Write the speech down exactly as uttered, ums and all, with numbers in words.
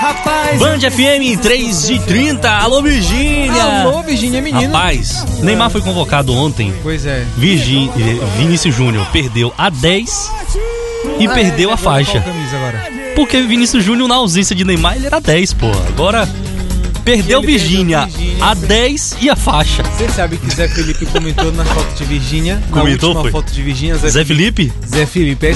rapaz. Band F M três e trinta. Alô, Virgínia. Alô, Virgínia, menino. Rapaz, Neymar foi convocado ontem. Pois é. Virgí... Vinícius Júnior perdeu a dez e ah, perdeu é, a faixa. Qual camisa agora? Porque Vinícius Júnior, na ausência de Neymar, ele era dez, pô. Agora perdeu Virgínia a dez e a faixa. Você sabe que Zé Felipe comentou na foto de Virgínia? Comentou, na última foi? foto de Virgínia, Zé, Zé Felipe? Zé Felipe.